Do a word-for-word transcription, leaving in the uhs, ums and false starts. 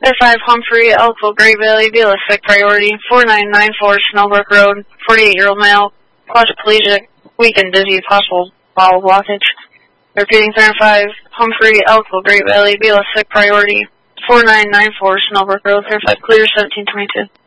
Clear five, Humphrey, Elkville, Great Valley, Beulah, sick priority. four nine nine four, Snowbrook Road, forty-eight-year-old male, quadriplegic, weak and dizzy, possible bowel blockage. Repeating, clear five, Humphrey, Elkville, Great Valley, Beulah, sick priority. four nine nine four, Snowbrook Road, clear five, clear seventeen twenty-two.